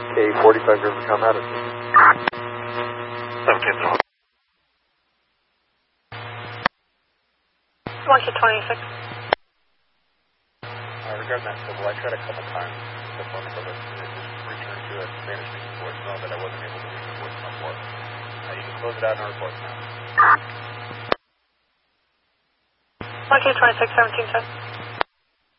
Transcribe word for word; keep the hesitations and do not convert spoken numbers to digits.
K forty-five Rivercom attitude. seventeen zero. one to twenty-six. Uh, regarding that civil, I tried a couple times the phone number, but it just returned to a Spanish speaking voicemail that I wasn't able to reach the voicemail for. Uh, you can close it out in our reports now. one two twenty-six, seventeen ten.